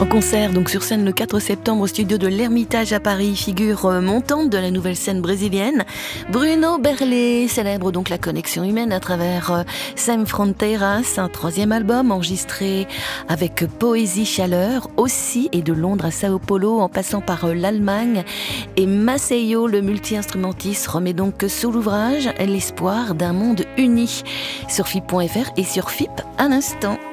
En concert, donc sur scène le 4 septembre au studio de l'Ermitage à Paris, figure montante de la nouvelle scène brésilienne. Bruno Berlé célèbre donc la connexion humaine à travers Sem Fronteiras, un troisième album enregistré avec Poésie Chaleur, aussi, et de Londres à Sao Paulo en passant par l'Allemagne. Et Maceo, le multi-instrumentiste, remet donc sous l'ouvrage l'espoir d'un monde uni. Sur FIP.fr et sur FIP à l'instant.